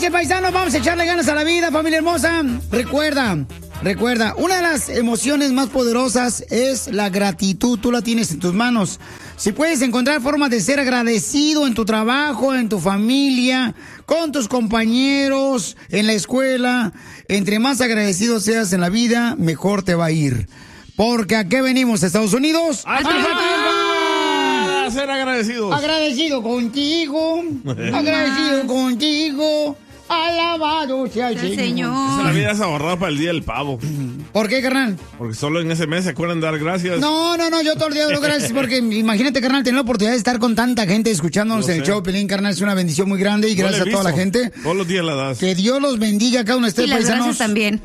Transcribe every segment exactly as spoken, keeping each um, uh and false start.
noches, paisanos. Vamos a echarle ganas a la vida, familia hermosa. Recuerda, recuerda, una de las emociones más poderosas es la gratitud. Tú la tienes en tus manos. Si puedes encontrar formas de ser agradecido en tu trabajo, en tu familia, con tus compañeros, en la escuela, entre más agradecido seas en la vida, mejor te va a ir. Porque ¿a qué venimos, Estados Unidos? ¡A triunfar! A ser agradecidos. Agradecido contigo, agradecido contigo. Alabado sea el Señor. Señor. La vida es ahorrada para el día del pavo. ¿Por qué, carnal? Porque solo en ese mes se acuerdan de dar gracias. No, no, no, yo todo el día doy gracias porque imagínate, carnal, tener la oportunidad de estar con tanta gente escuchándonos en el show, Pelín, carnal, es una bendición muy grande y no gracias a toda la gente. Todos los días la das. Que Dios los bendiga a cada uno de ustedes, y las paisanos. gracias también.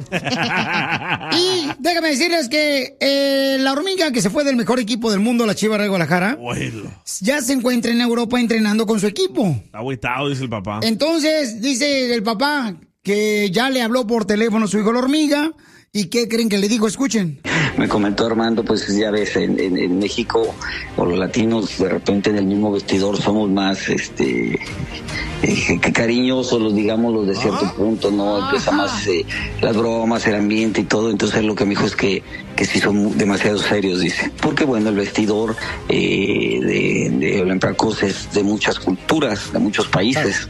Y déjame decirles que eh, la hormiga que se fue del mejor equipo del mundo, la Chivas de Guadalajara, Bueno. ya se encuentra en Europa entrenando con su equipo. Está agüitado, dice el papá. Entonces, dice el papá que ya le habló por teléfono a su hijo la hormiga. ¿Y qué creen que le dijo? Escuchen. Me comentó Armando, pues ya ves, en, en, en México, o los latinos, de repente en el mismo vestidor somos más, este, eh, que cariñosos, digamos, los de cierto ¿Ah? punto, ¿no? Empieza más eh, las bromas, el ambiente y todo. Entonces lo que me dijo es que, que sí son demasiado serios, dice. Porque bueno, el vestidor eh, de, de Olympiacos es de muchas culturas, de muchos países.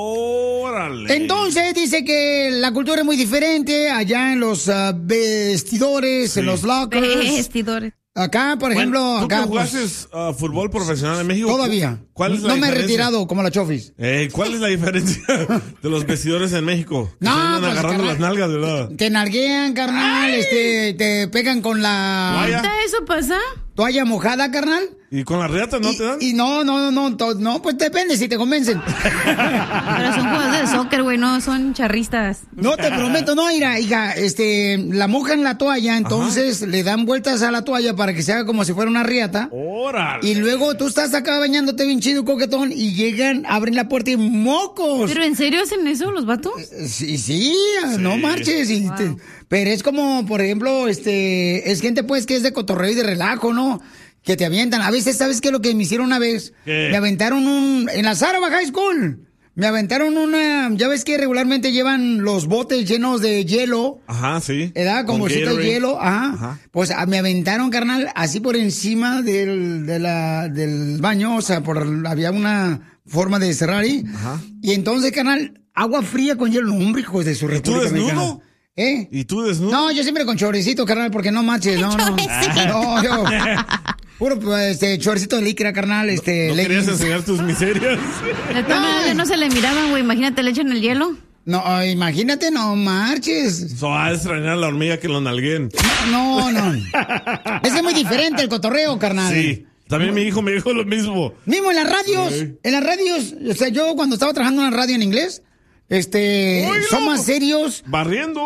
Entonces dice que la cultura es muy diferente allá en los uh, vestidores, sí. en los lockers. Vestidores. Acá, por ejemplo, bueno, ¿tú acá. que jugaste pues, uh, fútbol profesional en México? Todavía. ¿Cuál es la no diferencia? me he retirado como la Chofis. Eh, ¿Cuál es la diferencia de los vestidores en México? No, se andan pues, agarrando carnal, las nalgas, ¿verdad? Te nalguean, carnal, este, te pegan con la... ¿Toalla? ¿Eso pasa? ¿Toalla mojada, carnal? ¿Y con la riata no y, te dan? Y no, no, no, no, to, no, pues depende si te convencen. Pero son jugadores de soccer, güey, no son charristas. No, te prometo, no, mira, hija, este, la mojan la toalla, entonces Ajá. le dan vueltas a la toalla para que se haga como si fuera una riata. ¡Órale! Y luego tú estás acá bañándote bien chido, coquetón, y llegan, abren la puerta y ¡mocos! ¿Pero en serio hacen eso los vatos? Sí, sí, sí. no marches. Y wow. te, pero es como, por ejemplo, este, es gente pues que es de cotorreo y de relajo, ¿no? Que te avientan. A veces, ¿sabes qué es lo que me hicieron una vez? ¿Qué? Me aventaron un... En la Saraba High School. Me aventaron una... Ya ves que regularmente llevan los botes llenos de hielo. Ajá, sí. ¿Verdad? Como bolsita de hielo. Ajá. Ajá. Pues me aventaron, carnal, así por encima del, de la, del baño. O sea, por había una forma de cerrar ahí. Ajá. Y entonces, carnal, agua fría con hielo. Hombre, hijos de su República Dominicana. ¿Eh? ¿Y tú desnudo? No, yo siempre con chorecito, carnal, porque no manches, no, no. No, yo... Puro, pues, este, chorcito de licra, carnal, este... ¿No, no querías enseñar tus miserias? De todas maneras, no se le miraban, güey. Imagínate, le echan el hielo. No, imagínate, no marches. So, va a extrañar a la hormiga que lo nalguen. No, no. Ese es muy diferente el cotorreo, carnal. Sí. También mi hijo me dijo lo mismo. Mismo en las radios. Sí. En las radios, o sea, yo cuando estaba trabajando en la radio en inglés, este, ¡Oilo! Son más serios. Barriendo.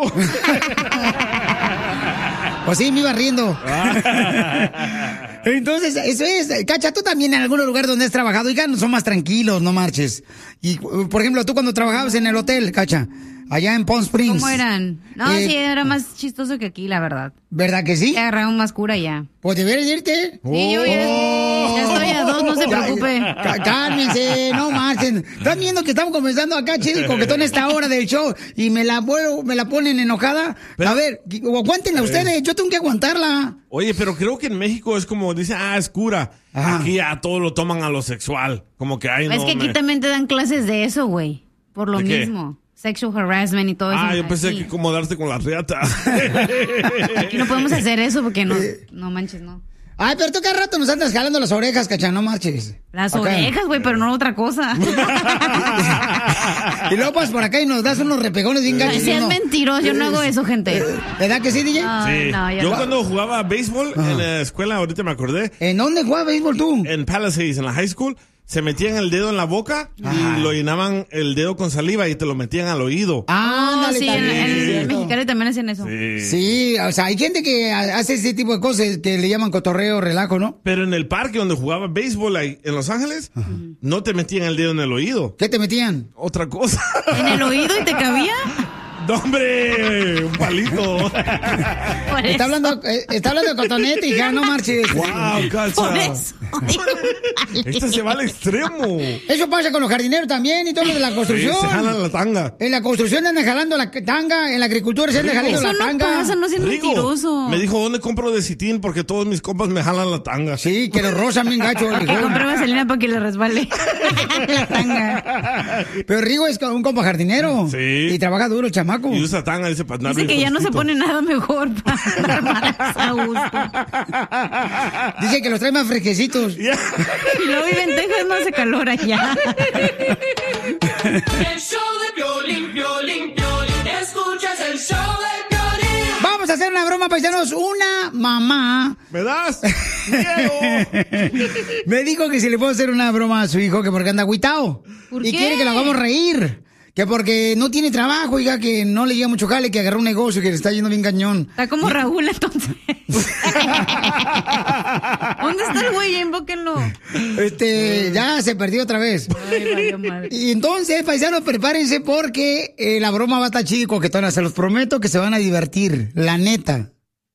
Pues sí, me iba riendo. Entonces, eso es. Cacha, tú también en algún lugar donde has trabajado, oigan, son más tranquilos, no marches. Y, por ejemplo, tú cuando trabajabas en el hotel, Cacha, allá en Palm Springs. ¿Cómo eran? No, eh, sí, era más chistoso que aquí, la verdad. ¿Verdad que sí? Agarraron más cura ya. Pues deberías irte. Sí, yo ya, ya estoy a dos, no se preocupe. Cá, cálmense, no marchen. Están viendo que estamos comenzando acá, chido y coquetón, esta hora del show, y me la vuelvo, me la ponen enojada. Pero, a ver, aguántenla eh. ustedes, yo tengo que aguantarla. Oye, pero creo que en México es como, dice, ah, es cura. Ajá. Aquí ya todo lo toman a lo sexual. Como que hay no. Es que aquí me... también te dan clases de eso, güey. Por lo mismo. Sexual harassment y todo eso. Ah, yo pensé aquí. que como darte con la riata. Aquí no podemos hacer eso porque no, no manches, no. Ay, pero tú cada rato nos andas jalando las orejas, Cacha, no marches. Las acá. Orejas, güey, pero no otra cosa. Y luego pasas por acá y nos das unos repegones bien gachos. Si es no. mentiroso, yo no hago eso, gente. ¿Verdad que sí, D J? Sí. No, yo no. cuando jugaba béisbol ah. en la escuela, ahorita me acordé. ¿En dónde jugaba béisbol tú? En Palisades, en la high school. Se metían el dedo en la boca Ajá. y lo llenaban el dedo con saliva y te lo metían al oído. Ah, dale, sí, también. en, en, en Mexicali también hacen eso. Sí. sí, o sea, hay gente que hace ese tipo de cosas que le llaman cotorreo, relajo, ¿no? Pero en el parque donde jugaba béisbol ahí, en Los Ángeles, Ajá. no te metían el dedo en el oído. ¿Qué te metían? Otra cosa. ¿En el oído y te cabía? No, hombre, un palito. Está hablando, eh, está hablando de cotonete, hija, no marches. Wow, Cacha. Esta se va al extremo. Eso pasa con los jardineros también y todo lo de la construcción. Sí, se jalan la tanga. En la construcción andan jalando la tanga, en la agricultura se andan jalando la Eso no tanga. pasa, no seas Rigo, mentiroso. me dijo, ¿dónde compro de Citín? Porque todos mis compas me jalan la tanga. Sí, que lo rozan bien gacho. Que compré vaselina para que le resbale la tanga. Pero Rigo es un compa jardinero. Sí. Y trabaja duro el chamaco. Y usa tanga, dice para andar Dice bien que ya no se fresquito. pone nada mejor para andar más a gusto. Dice que los trae más fresquecitos. Yeah. Y luego vive en Texas, no hace calor allá. El show de Piolín, Piolín, Piolín. Escuchas el show de Piolín. Vamos a hacer una broma, paisanos. Una mamá ¿Me das? Miedo. me dijo que si le puedo hacer una broma a su hijo, que porque anda agüitao. ¿Por y qué? quiere que lo hagamos reír. Que porque no tiene trabajo, oiga, que no le llega mucho jale, que agarró un negocio que le está yendo bien cañón. Está como Raúl, entonces. ¿Dónde está el güey? Invóquenlo. Este, ya se perdió otra vez. Ay, vaya madre. Y entonces, paisanos, prepárense porque eh, la broma va a estar chida y coquetona. Se los prometo que se van a divertir, la neta.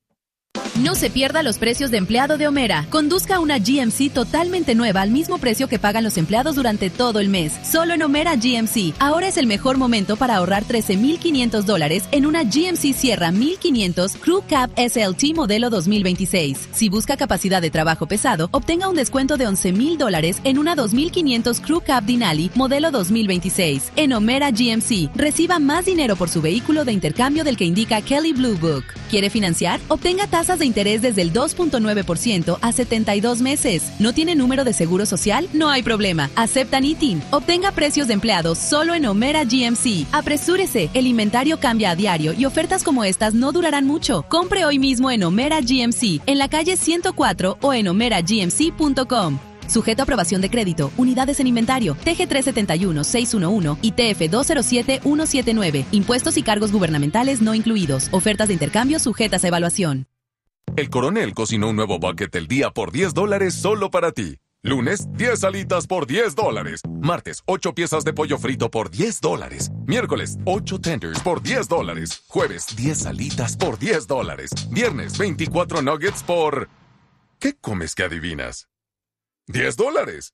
No se pierda los precios de empleado de Omera. Conduzca una G M C totalmente nueva al mismo precio que pagan los empleados durante todo el mes. Solo en Omera G M C. Ahora es el mejor momento para ahorrar trece mil quinientos dólares en una G M C Sierra mil quinientos Crew Cab S L T modelo dos mil veintiséis. Si busca capacidad de trabajo pesado, obtenga un descuento de once mil dólares en una dos mil quinientos Crew Cab Denali modelo dos mil veintiséis. En Omera G M C, reciba más dinero por su vehículo de intercambio del que indica Kelley Blue Book. ¿Quiere financiar? Obtenga tasas de interés desde el dos punto nueve por ciento a setenta y dos meses. ¿No tiene número de seguro social? No hay problema. ¿Aceptan I T I N? Obtenga precios de empleados solo en Omera G M C. Apresúrese. El inventario cambia a diario y ofertas como estas no durarán mucho. Compre hoy mismo en Omera G M C, en la calle ciento cuatro o en omera g m c punto com. Sujeto a aprobación de crédito. Unidades en inventario. T G tres siete uno seis uno uno y T F dos cero siete uno siete nueve. Impuestos y cargos gubernamentales no incluidos. Ofertas de intercambio sujetas a evaluación. El Coronel cocinó un nuevo bucket del día por diez dólares solo para ti. Lunes, diez alitas por diez dólares. Martes, ocho piezas de pollo frito por diez dólares. Miércoles, ocho tenders por diez dólares. Jueves, diez alitas por diez dólares. Viernes, veinticuatro nuggets por... ¿Qué comes que adivinas? diez dólares.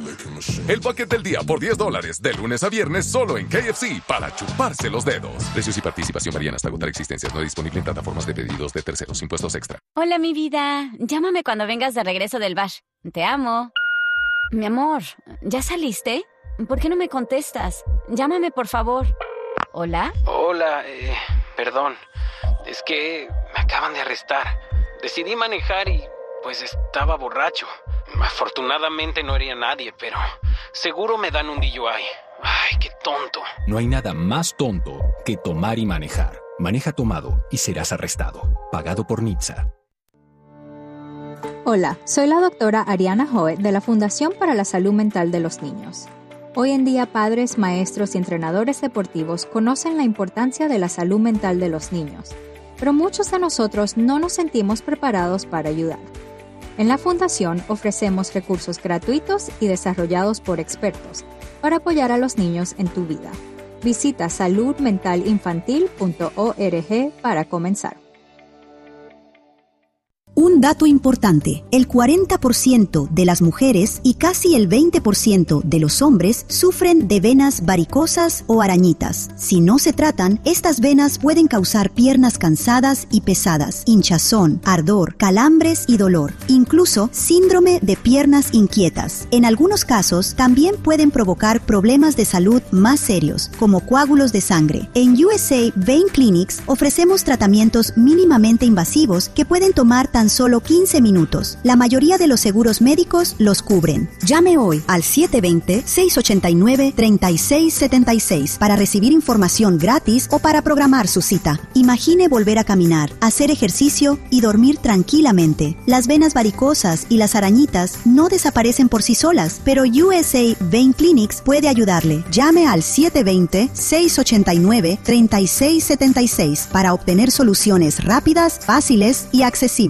El bucket del día por diez dólares. De lunes a viernes solo en K F C para chuparse los dedos. Precios y participación varían hasta agotar existencias. No disponible en plataformas de pedidos de terceros. Impuestos extra. Hola, mi vida. Llámame cuando vengas de regreso del bash. Te amo. Mi amor, ¿ya saliste? ¿Por qué no me contestas? Llámame, por favor. ¿Hola? Hola, eh, perdón. Es que me acaban de arrestar. Decidí manejar y, pues, estaba borracho. Afortunadamente no hería a nadie, pero seguro me dan un D U I. Ay, qué tonto. No hay nada más tonto que tomar y manejar. Maneja tomado y serás arrestado. Pagado por N H T S A. Hola, soy la doctora Ariana Hoet de la Fundación para la Salud Mental de los Niños. Hoy en día, padres, maestros y entrenadores deportivos conocen la importancia de la salud mental de los niños, pero muchos de nosotros no nos sentimos preparados para ayudar. En la Fundación ofrecemos recursos gratuitos y desarrollados por expertos para apoyar a los niños en tu vida. Visita salud mental infantil punto org para comenzar. Un dato importante, el cuarenta por ciento de las mujeres y casi el veinte por ciento de los hombres sufren de venas varicosas o arañitas. Si no se tratan, estas venas pueden causar piernas cansadas y pesadas, hinchazón, ardor, calambres y dolor, incluso síndrome de piernas inquietas. En algunos casos, también pueden provocar problemas de salud más serios, como coágulos de sangre. En U S A Vein Clinics ofrecemos tratamientos mínimamente invasivos que pueden tomar tan solo quince minutos. La mayoría de los seguros médicos los cubren. Llame hoy al siete dos cero, seis ocho nueve, tres seis siete seis para recibir información gratis o para programar su cita. Imagine volver a caminar, hacer ejercicio y dormir tranquilamente. Las venas varicosas y las arañitas no desaparecen por sí solas, pero U S A Vein Clinics puede ayudarle. Llame al siete dos cero, seis ocho nueve, tres seis siete seis para obtener soluciones rápidas, fáciles y accesibles.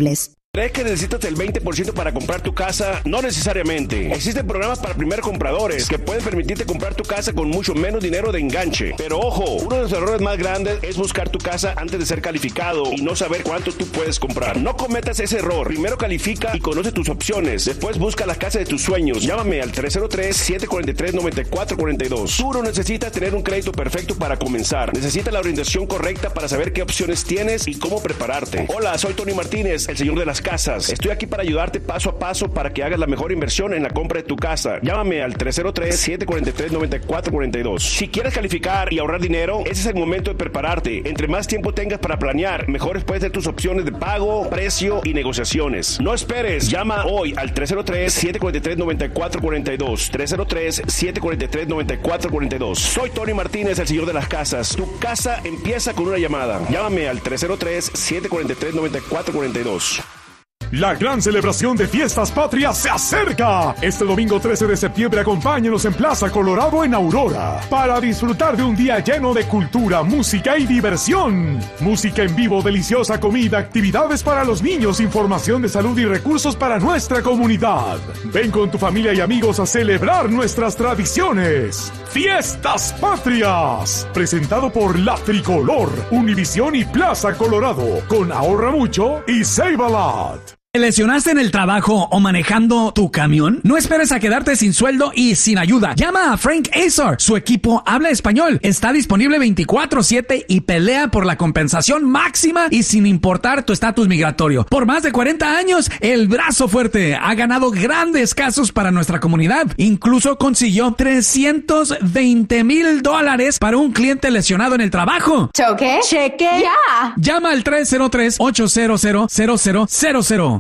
¿Crees que necesitas el veinte por ciento para comprar tu casa? No necesariamente. Existen programas para primeros compradores que pueden permitirte comprar tu casa con mucho menos dinero de enganche. Pero ojo, uno de los errores más grandes es buscar tu casa antes de ser calificado y no saber cuánto tú puedes comprar. No cometas ese error. Primero califica y conoce tus opciones. Después busca la casa de tus sueños. Llámame al tres cero tres, siete cuatro tres, nueve cuatro cuatro dos. Tú no necesitas tener un crédito perfecto para comenzar. Necesitas la orientación correcta para saber qué opciones tienes y cómo prepararte. Hola, soy Tony Martínez, el señor de las casas. Estoy aquí para ayudarte paso a paso para que hagas la mejor inversión en la compra de tu casa. Llámame al tres cero tres, siete cuatro tres, nueve cuatro cuatro dos. Si quieres calificar y ahorrar dinero, ese es el momento de prepararte. Entre más tiempo tengas para planear, mejores pueden ser tus opciones de pago, precio y negociaciones. No esperes, llama hoy al tres cero tres, siete cuatro tres, nueve cuatro cuatro dos. tres cero tres, siete cuatro tres, nueve cuatro cuatro dos. Soy Tony Martínez, el señor de las casas. Tu casa empieza con una llamada. Llámame al tres cero tres, siete cuatro tres, nueve cuatro cuatro dos. La gran celebración de Fiestas Patrias se acerca. Este domingo trece de septiembre acompáñenos en Plaza Colorado en Aurora para disfrutar de un día lleno de cultura, música y diversión. Música en vivo, deliciosa comida, actividades para los niños, información de salud y recursos para nuestra comunidad. Ven con tu familia y amigos a celebrar nuestras tradiciones. Fiestas Patrias, presentado por La Tricolor, Univisión y Plaza Colorado, con Ahorra Mucho y Save a Lot. ¿Te lesionaste en el trabajo o manejando tu camión? No esperes a quedarte sin sueldo y sin ayuda. Llama a Frank Azar. Su equipo habla español. Está disponible veinticuatro siete y pelea por la compensación máxima y sin importar tu estatus migratorio. Por más de cuarenta años, el brazo fuerte ha ganado grandes casos para nuestra comunidad. Incluso consiguió trescientos veinte mil dólares para un cliente lesionado en el trabajo. ¿Choque? ¿Cheque? ¡Ya! Llama al tres cero tres, ocho cero cero, cero cero cero cero.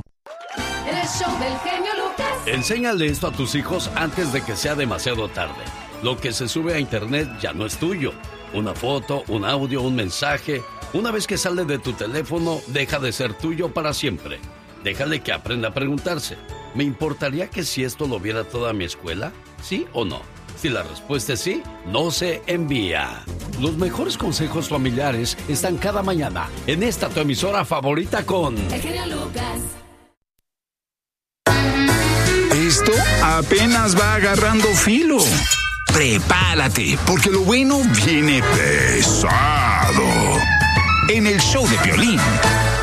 El show del genio Lucas. Enséñale esto a tus hijos antes de que sea demasiado tarde. Lo que se sube a internet ya no es tuyo. Una foto, un audio, un mensaje. Una vez que sale de tu teléfono, deja de ser tuyo para siempre. Déjale que aprenda a preguntarse. ¿Me importaría que si esto lo viera toda mi escuela? ¿Sí o no? Si la respuesta es sí, no se envía. Los mejores consejos familiares están cada mañana en esta tu emisora favorita con... El genio Lucas. Esto apenas va agarrando filo. Prepárate, porque lo bueno viene pesado. En el show de Piolín.